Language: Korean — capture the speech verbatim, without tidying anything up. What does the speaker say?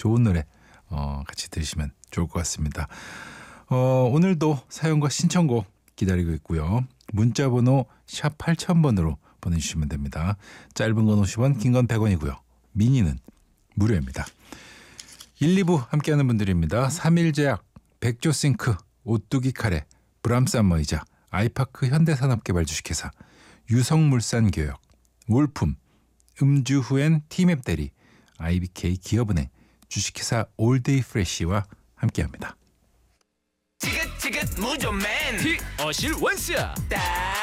좋은 노래 어, 같이 들으시면 좋을 것 같습니다. 어, 오늘도 사연과 신청곡 기다리고 있고요. 문자번호 샵 팔천 번으로 보내주시면 됩니다. 짧은 건 오십 원, 긴 건 백 원이고요. 미니는 무료입니다. 일, 이 부 함께하는 분들입니다. 삼일제약, 백조싱크, 오뚜기 카레, 브람스 안마의자, 아이파크 현대산업개발 주식회사, 유성물산교역, 올품, 음주후엔 티맵 대리, 아이비케이 기업은행, 주식회사 올데이 프레쉬와 함께합니다. 지긋지긋 무좀맨, 어실 원스, 딱